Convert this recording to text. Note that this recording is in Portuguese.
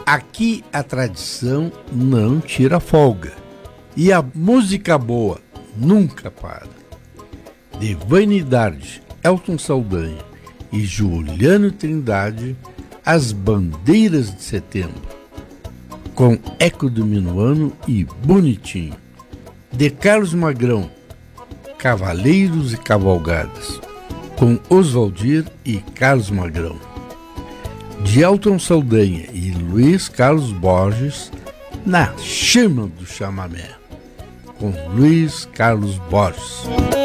Aqui a tradição não tira folga e a música boa nunca para. De Vanidade, Elton Saldanha e Juliano Trindade, As Bandeiras de Setembro, com Eco do Minuano e Bonitinho. De Carlos Magrão, Cavaleiros e Cavalgadas, com Oswaldir e Carlos Magrão. De Elton Saldanha e Luiz Carlos Borges, Na Chama do Chamamé, com Luiz Carlos Borges.